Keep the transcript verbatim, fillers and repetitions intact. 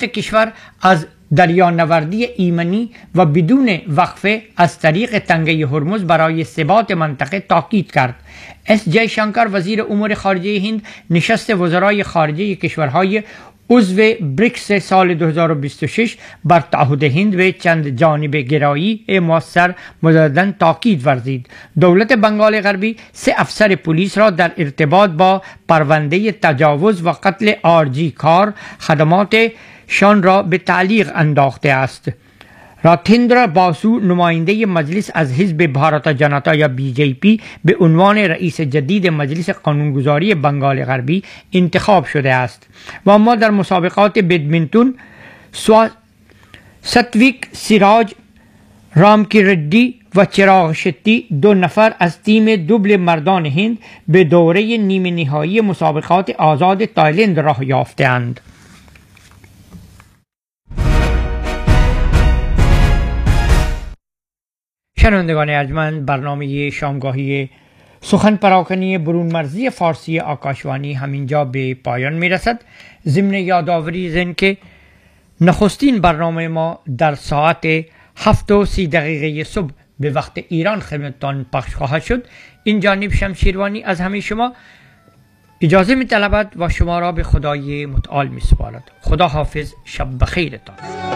شرق کشور از دریانوردی ایمنی و بدون وقفه از طریق تنگه هرمز برای ثبات منطقه تاکید کرد. اس جی شنکر وزیر امور خارجه هند نشست وزرای خارجه کشورهای عضو بریکس سال دو هزار و بیست و شش بر تعهد هند و چند جانب گرایی مؤثر مجددا تاکید ورزید. دولت بنگال غربی سه افسر پلیس را در ارتباط با پرونده تجاوز و قتل آرجی کار خدمات شان را به تعلیق انداخته است. راتندر باسو نماینده مجلس از حزب بھارتا جنتا یا بی جی پی به عنوان رئیس جدید مجلس قانونگذاری بنگال غربی انتخاب شده است و اما در مسابقات بدمینتون ستویک سیراج رامکی ردی و چراغ شتی دو نفر از تیم دوبل مردان هند به دوره نیمه نهایی مسابقات آزاد تایلند راه یافته‌اند. شنوندگان ارجمند، برنامه شامگاهی سخن پراکنی برون مرزی فارسی آکاشوانی همینجا به پایان می رسد. ضمن یادآوری زن که نخستین برنامه ما در ساعت هفت و سی دقیقه صبح به وقت ایران خدمتتان پخش خواهد شد. این جانب شمشیروانی از همه شما اجازه می طلبد و شما را به خدای متعال می سپارد. خدا حافظ، شب بخیرتان.